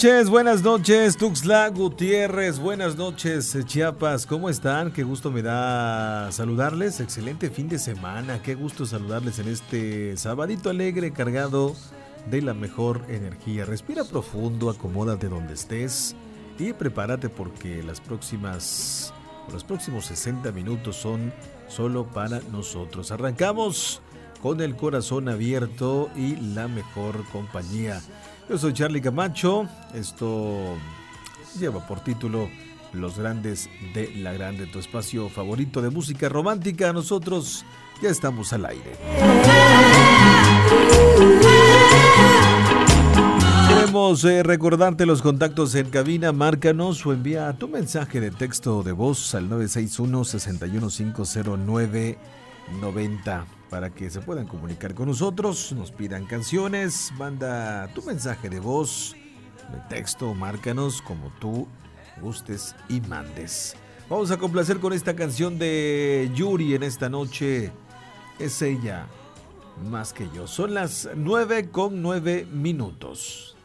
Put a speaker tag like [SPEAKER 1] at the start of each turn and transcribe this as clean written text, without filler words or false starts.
[SPEAKER 1] buenas noches, Tuxtla Gutiérrez, buenas noches, Chiapas, ¿cómo están? Qué gusto me da saludarles, excelente fin de semana, qué gusto saludarles en este sabadito alegre, cargado de la mejor energía. Respira profundo, acomódate donde estés y prepárate porque los próximos 60 minutos son solo para nosotros. Arrancamos con el corazón abierto y la mejor compañía. Yo soy Charlie Camacho, esto lleva por título Los Grandes de la Grande, tu espacio favorito de música romántica. Nosotros ya estamos al aire. Queremos recordarte los contactos en cabina, márcanos o envía tu mensaje de texto de voz al 961-6150990 para que se puedan comunicar con nosotros, nos pidan canciones, manda tu mensaje de voz, de texto, márcanos como tú gustes y mandes. Vamos a complacer con esta canción de Yuri en esta noche, es ella más que yo. Son las 9:09.